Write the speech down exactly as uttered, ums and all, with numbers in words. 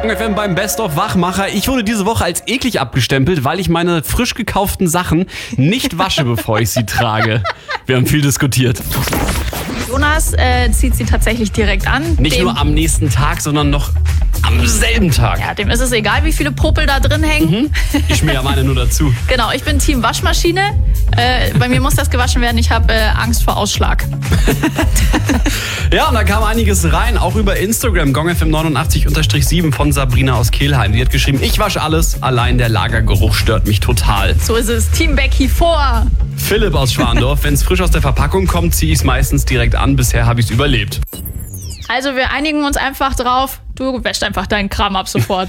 F M beim Best of Wachmacher. Ich wurde diese Woche als eklig abgestempelt, weil ich meine frisch gekauften Sachen nicht wasche, bevor ich sie trage. Wir haben viel diskutiert. Jonas äh, zieht sie tatsächlich direkt an. Nicht dem, nur am nächsten Tag, sondern noch am selben Tag. Ja, dem ist es egal, wie viele Popel da drin hängen. Mhm. Ich schmier ja meine nur dazu. Genau, ich bin Team Waschmaschine. Äh, bei mir muss das gewaschen werden. Ich habe äh, Angst vor Ausschlag. Ja, und da kam einiges rein, auch über Instagram. Gong F M neunundachtzig sieben von Sabrina aus Kelheim. Die hat geschrieben, ich wasche alles, allein der Lagergeruch stört mich total. So ist es. Team Becky vor. Philipp aus Schwandorf, wenn es frisch aus der Verpackung kommt, ziehe ich es meistens direkt an. Bisher habe ich es überlebt. Also wir einigen uns einfach drauf, du wäschst einfach deinen Kram ab sofort.